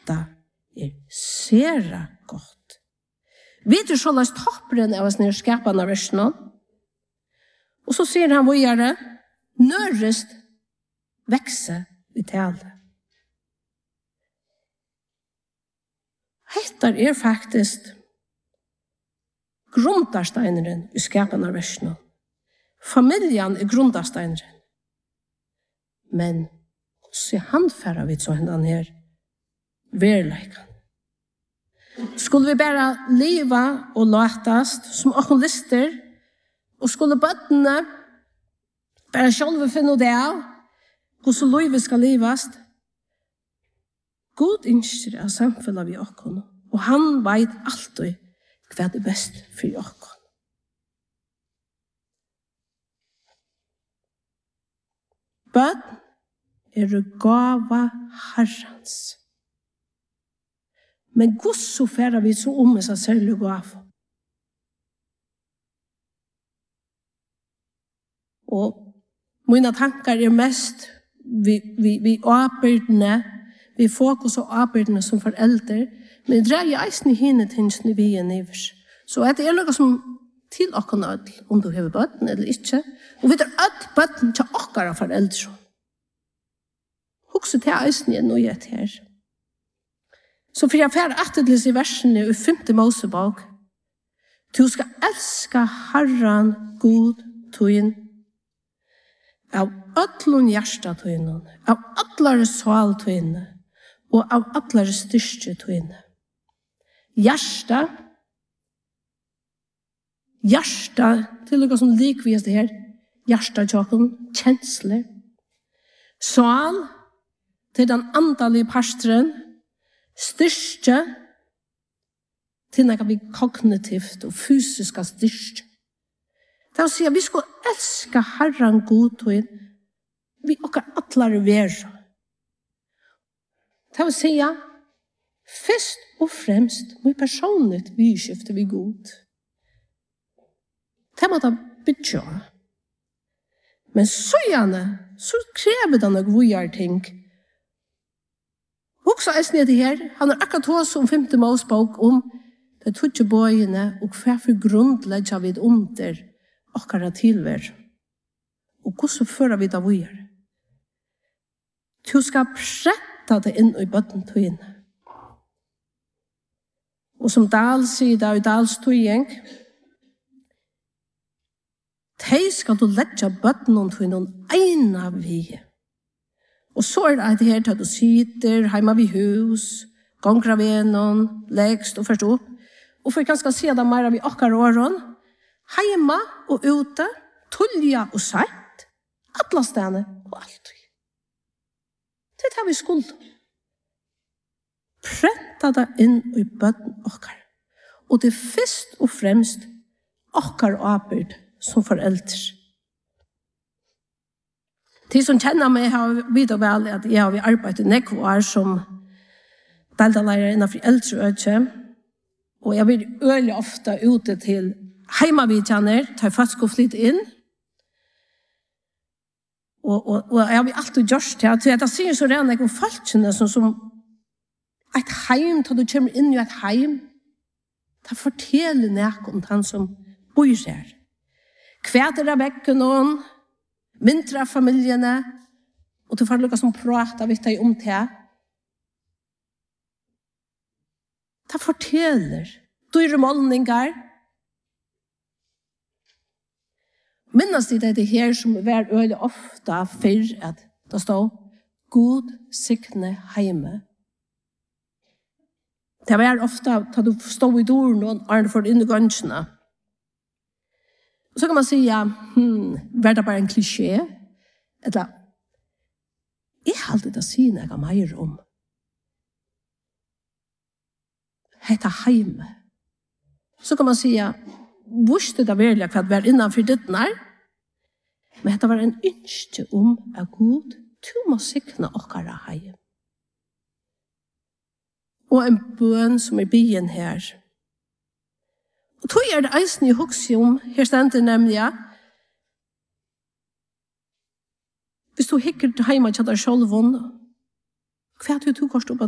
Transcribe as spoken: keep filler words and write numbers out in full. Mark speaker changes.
Speaker 1: hetta er sera godt. Vi er så løst topperen av oss nere skapene av versjonen. Og så sier han videre, nørest vekse i tale. Hetta er faktisk grundarsteineren i skapene av versjonen. Familjen er grundarsteineren. Men så handfærer vi så hendan her verleikan. Skulle vi bare leva og latast som åkken lister, og skulle bøttene bare sjølve finne det av, hvordan livet skal livast, God innskjer av samfunnet vi åkken, og han vet alltid hva det er best for åkken. Bøtt er gava Herrens. Men Gud så færer vi så om seg særlig gava. Og mine tankar er mest vi, vi, vi arbeidene, vi fokus og arbeidene som foreldre, men det dreier eisen i henne tingene vi er nivers. Så er det noe som til åkken ødel, om du har bøtten eller ikke. Og vi tar ødel bøtten til åkker av foreldre. Også til eisen igjen og gjett her. Så for jeg færre atterlis i versene i femte Mosebok, du skal elske Herren god tøyen, av ødlun hjärsta tøyen, av ødlare sval tøyen, og av ødlare styrke tøyen. Hjärsta, hjärsta, til noe som likvis det her, hjärsta tjokken, kjensler, sval, til den andalige pastoren, styrke til noe vi kognitivt og fysisk styrke. Det vil si at vi skal elske Herren god og vi åker atlare være. Det vil si at først og fremst må personligt vi skifte vi god. Det må da bytja. Men så gjerne, så krever det noe vujar ting. Også er snitt her, han har akkurat hos om femte Mosebok om de tutsi bøyene og hva for grunnlegger vi under okkara tilvær. Og hvordan fører vi det vujar? Du skal prette det inn i bøttentøyene. Og som Dahl sier det i Dahls tøyeng, de skal du legge bøttentøyene ena vi. Og så er det her til at du sitter hjemme ved hus, ganger av en, legst og først opp. Og for jeg kan si det mer av okkar åren, hjemme og ute, tullja og sett, alle stedene og alt. Det tar vi skuld. Prenta det inn i bøtten okkar. Og det er først og fremst okkar arbeid som foreldre. De som kjenner meg har vidt vel at jeg har arbeidet nekvar som deltalærer innenfor eldreøkje. Og jeg vil øyelig ofte ute til heimavidjaner, tar faktisk og flytt inn. Og, og, og jeg har alltid gjort det. Så jeg sier så rene jeg om falskene som, som et heim, da du kommer inn i et heim, da forteller jeg om den som bor her. Kvæder av vekken noen, mindre av familjene, og du får lukka som prater vidt deg om det. Det forteller dyre målninger. Minnes de det her som er veldig ofte før at det står God sikne heime. Det var ofte at du stod i døren og er for inn i gansjene. Og så kan man si, ja, hmm, var det bare en klisjé? Eller, jeg har alltid å si noe mer om. Hette heime. Så kan man si, ja, visste det virkelig hva det var innenfor ditt nær? Men dette var en ønske om at Gud, du må sikne okkara heim. Og en bøn som er byen her. Og tog er det eisen i hukse om, her stender nemlig, hvis du hikker til heima til deg selv, hva er det du kost opp